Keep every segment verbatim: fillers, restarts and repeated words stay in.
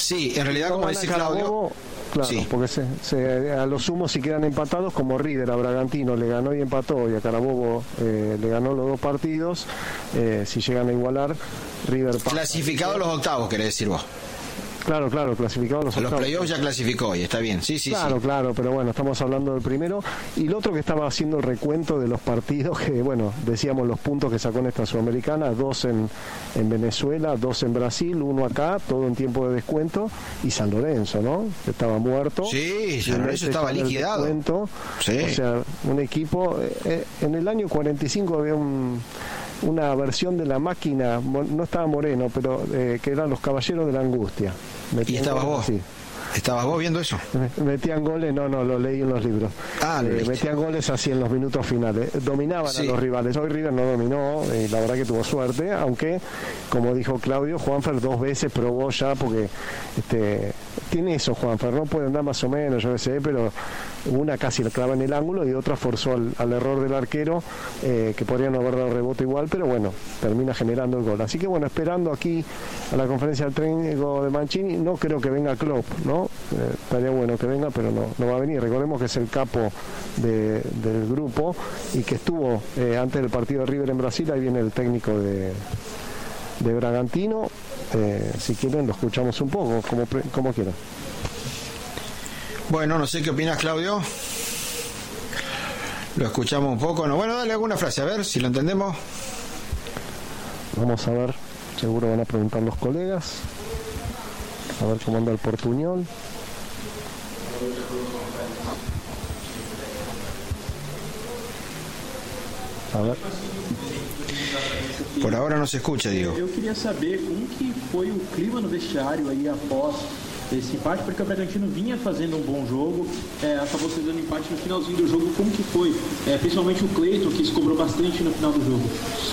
Sí, en realidad, como dice Claudio... Claro, sí. porque se, se, a lo sumo si quedan empatados, como River a Bragantino le ganó y empató, y a Carabobo eh, le ganó los dos partidos, eh, si llegan a igualar, River pasa. Clasificado a los octavos, querés decir vos. Claro, claro, clasificado a los octavos. Los playoffs ya clasificó y está bien, sí, sí, Claro, sí. claro, pero bueno, estamos hablando del primero. Y lo otro que estaba haciendo el recuento de los partidos, que bueno, decíamos los puntos que sacó en esta Sudamericana, dos en, en Venezuela, dos en Brasil, uno acá, todo en tiempo de descuento, y San Lorenzo, ¿no? Que estaba muerto. Sí, San Lorenzo estaba liquidado. Sí. O sea, un equipo, eh, en el año cuarenta y cinco había un... una versión de La Máquina, no estaba Moreno, pero eh, que eran los Caballeros de la Angustia. Metían ¿Y estabas vos? Sí. ¿Estabas vos viendo eso? Metían goles, no, no, lo leí en los libros. Ah, eh, metían goles así en los minutos finales. Dominaban sí. a los rivales. Hoy River no dominó, y la verdad que tuvo suerte, aunque, como dijo Claudio, Juanfer dos veces probó ya, porque este tiene eso Juanfer, no puede andar más o menos, yo qué sé, pero una casi la clava en el ángulo y otra forzó al, al error del arquero, eh, que podría no haber dado rebote igual, pero bueno, termina generando el gol. Así que bueno, esperando aquí a la conferencia del técnico de Mancini, no creo que venga Klopp, ¿no? Eh, estaría bueno que venga, pero no, no va a venir. Recordemos que es el capo de, del grupo y que estuvo eh, antes del partido de River en Brasil. Ahí viene el técnico de, de Bragantino. Eh, si quieren lo escuchamos un poco, como, como quieran. Bueno, no sé qué opinas, Claudio. Lo escuchamos un poco, ¿no? Bueno, dale alguna frase, a ver si lo entendemos. Vamos a ver, seguro van a preguntar los colegas. A ver cómo anda el Portuñol. A ver. Por ahora no se escucha, digo. Eu queria saber como que foi o clima no vestiário aí após esse empate, porque o Bragantino vinha fazendo um bom jogo, é, acabou sendo um empate no finalzinho do jogo. Como que foi? É, principalmente o Cleiton, que se cobrou bastante no final do jogo.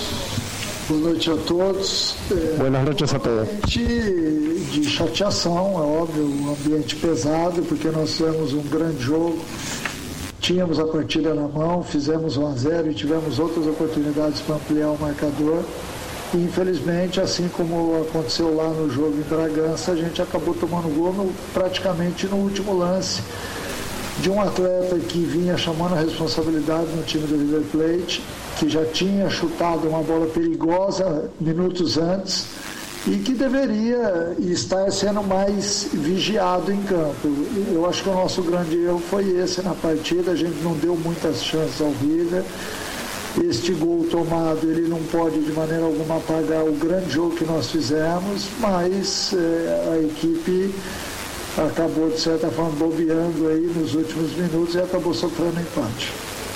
Boa noite a todos. É, Boas noites a todos. De, de chateação, é óbvio, um ambiente pesado, porque nós tivemos um grande jogo. Tínhamos a partida na mão, fizemos um a zero e tivemos outras oportunidades para ampliar o marcador. E, infelizmente, assim como aconteceu lá no jogo em Bragança, a gente acabou tomando gol no, praticamente no último lance de um atleta que vinha chamando a responsabilidade no time do River Plate, que já tinha chutado uma bola perigosa minutos antes e que deveria estar sendo mais vigiado em campo. Eu acho que o nosso grande erro foi esse na partida, a gente não deu muitas chances ao River. Este gol tomado, ele não pode de maneira alguma apagar o grande jogo que nós fizemos, mas é, a equipe acabou de certa forma bobeando aí nos últimos minutos e acabou sofrendo empate.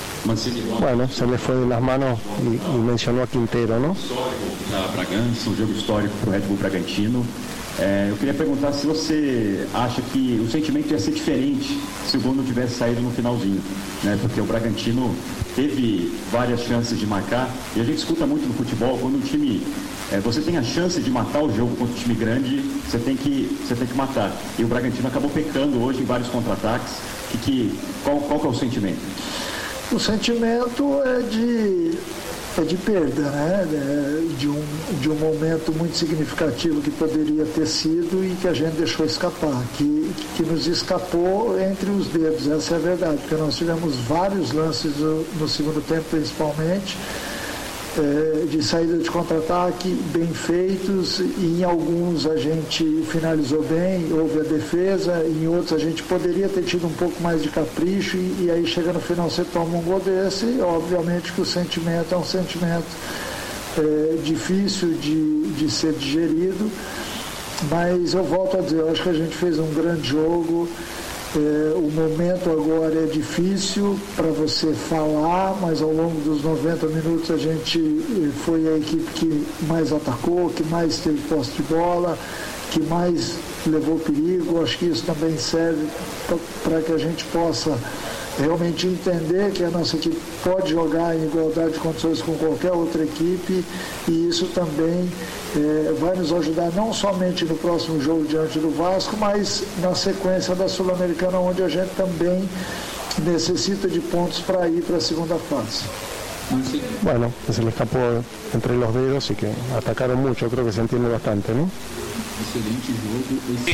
Bueno, se le fue de las manos y, y mencionó a Quintero, ¿no? Da Bragança, um jogo histórico para o Red Bull Bragantino. É, eu queria perguntar se você acha que o sentimento ia ser diferente se o gol não tivesse saído no finalzinho, né? Porque o Bragantino teve várias chances de marcar, e a gente escuta muito no futebol, quando um time, é, você tem a chance de matar o jogo contra um time grande, você tem que, você tem que matar. E o Bragantino acabou pecando hoje em vários contra-ataques. Que, que, qual, qual que é o sentimento? O sentimento é de, é de perda, né? De um, de um momento muito significativo que poderia ter sido e que a gente deixou escapar, que, que nos escapou entre os dedos, essa é a verdade, porque nós tivemos vários lances no, no segundo tempo, principalmente, é, de saída de contra-ataque bem feitos, e em alguns a gente finalizou bem, houve a defesa, em outros a gente poderia ter tido um pouco mais de capricho, e, e aí chega no final você toma um gol desse, e obviamente que o sentimento é um sentimento é, difícil de, de ser digerido, mas eu volto a dizer, eu acho que a gente fez um grande jogo. É, o momento agora é difícil para você falar, mas ao longo dos noventa minutos a gente foi a equipe que mais atacou, que mais teve posse de bola, que mais levou perigo. Acho que isso também serve para que a gente possa realmente entender que a nossa equipe pode jogar em igualdade de condições com qualquer outra equipe, e isso também é, vai nos ajudar não somente no próximo jogo diante do Vasco, mas na sequência da Sul-Americana, onde a gente também necesita de pontos para ir para a segunda fase. Bueno, se le escapó entre los dedos y que atacaron mucho, creo que se entiende bastante, ¿no? Sí,